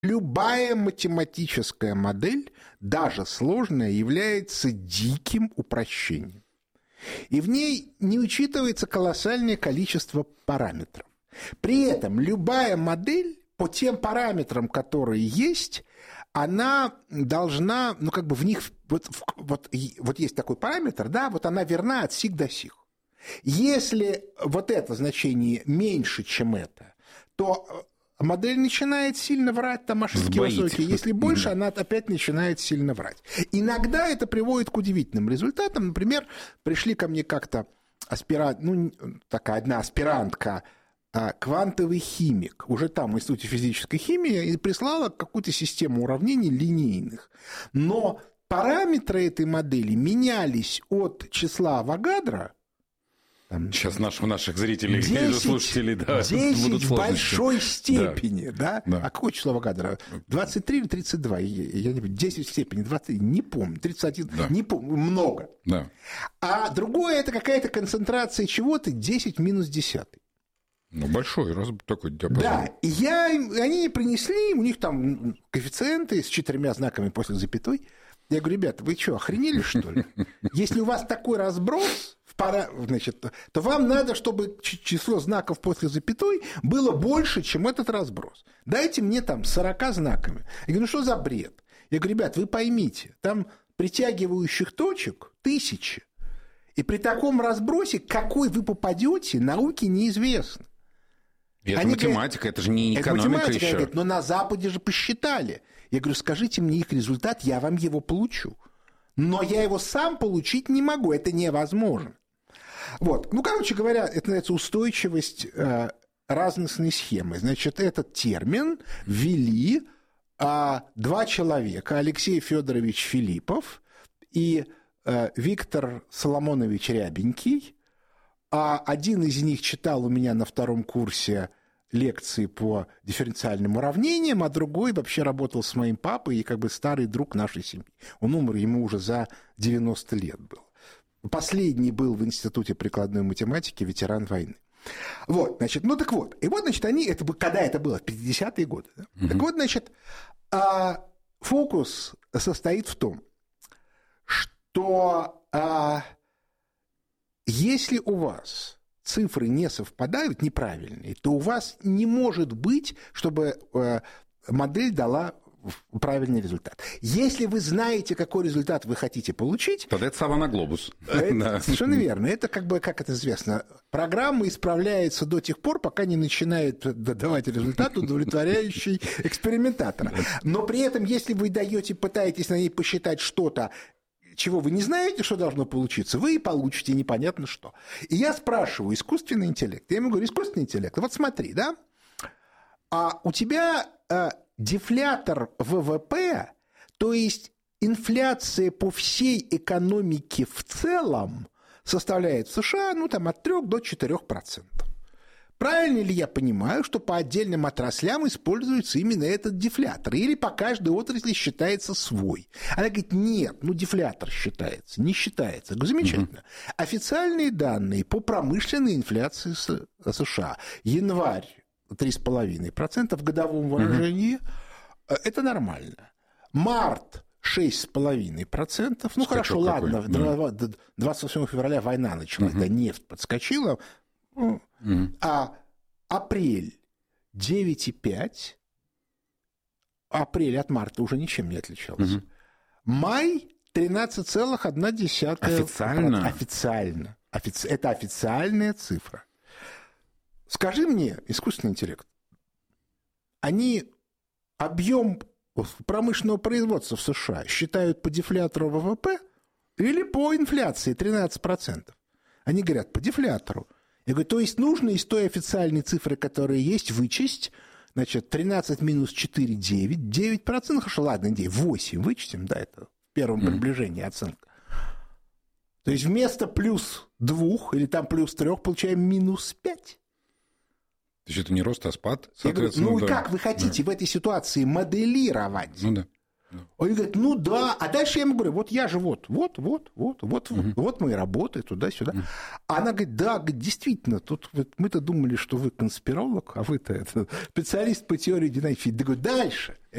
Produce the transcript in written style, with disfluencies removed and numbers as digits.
Любая математическая модель, даже сложная, является диким упрощением. И в ней не учитывается колоссальное количество параметров. При этом любая модель по тем параметрам, которые есть, она должна, ну, как бы в них, вот есть такой параметр, да, вот она верна от сих до сих. Если вот это значение меньше, чем это, то модель начинает сильно врать, там ошибки высокие. Если больше, она опять начинает сильно врать. Иногда это приводит к удивительным результатам. Например, пришли ко мне как-то такая одна аспирантка, квантовый химик, уже там в Институте физической химии, и прислала какую-то систему уравнений линейных. Но параметры этой модели менялись от числа Авогадро. Сейчас у наших зрителей, слушателей, да, 10 будут в большой степени, да? А какое число Авогадро? 23 или 32? Я не помню. 10 в степени, 20, не помню. 31, не помню, много. Да. А другое – это какая-то концентрация чего-то 10 в минус 10. Ну, большой такой диапазон. Да, и они принесли, у них там коэффициенты с 4 знаками после запятой. Я говорю, ребята, вы что, охренели, что ли? Если у вас такой разброс, то вам надо, чтобы число знаков после запятой было больше, чем этот разброс. Дайте мне там 40 знаками. Я говорю, ну что за бред? Я говорю, ребят, вы поймите, там притягивающих точек 1000. И при таком разбросе, какой вы попадете, науке неизвестно. И это математика, это же не экономика еще. Говорят, но на Западе же посчитали. Я говорю, скажите мне их результат, я вам его получу. Но я его сам получить не могу, это невозможно. Вот. Ну, короче говоря, это называется устойчивость разностной схемы. Значит, этот термин ввели два человека, Алексей Федорович Филиппов и Виктор Соломонович Рябенький. Один из них читал у меня на 2 курсе лекции по дифференциальным уравнениям, а другой вообще работал с моим папой и как бы старый друг нашей семьи. Он умер, ему уже за 90 лет был. Последний был в Институте прикладной математики, ветеран войны. Вот, значит, ну так вот. И вот, значит, когда это было? В 50-е годы. Да? Так вот, значит, фокус состоит в том, что если у вас цифры не совпадают, неправильные, то у вас не может быть, чтобы модель дала правильный результат. Если вы знаете, какой результат вы хотите получить... Тогда это сова на глобус. Совершенно верно. Это как это известно, программа исправляется до тех пор, пока не начинает давать результат, удовлетворяющий экспериментатора. Но при этом, если вы пытаетесь на ней посчитать что-то, чего вы не знаете, что должно получиться, вы и получите непонятно что. И я спрашиваю искусственный интеллект. Я ему говорю, искусственный интеллект, вот смотри, да, у тебя дефлятор ВВП, то есть инфляция по всей экономике в целом составляет в США, от 3 до 4%. Правильно ли я понимаю, что по отдельным отраслям используется именно этот дефлятор? Или по каждой отрасли считается свой? Она говорит, нет, дефлятор считается, не считается. Я говорю, замечательно. Официальные данные по промышленной инфляции США. Январь 3,5% в годовом выражении. Это нормально. Март 6,5%. Ну, хорошо, ладно. 28 февраля война началась, да, нефть подскочила. А апрель 9,5%. Апрель от марта уже ничем не отличался. Май 13,1%. Официально? Официально. Это официальная цифра. Скажи мне, искусственный интеллект, они объем промышленного производства в США считают по дефлятору ВВП или по инфляции 13%? Они говорят, по дефлятору. Я говорю, то есть нужно из той официальной цифры, которая есть, вычесть, 13 минус 4 – 9%, хорошо, ладно, 8 вычтем, да, это в первом приближении оценка. То есть вместо плюс 2 или там плюс 3 получаем минус 5. То есть это не рост, а спад, соответственно. Я говорю, и как вы хотите в этой ситуации моделировать? Да. Он говорит, ну да. А дальше я ему говорю, вот я же вот мои работы, туда-сюда. Она говорит, да, действительно, тут мы-то думали, что вы конспиролог, а вы-то специалист по теории динамики. Я говорю, дальше.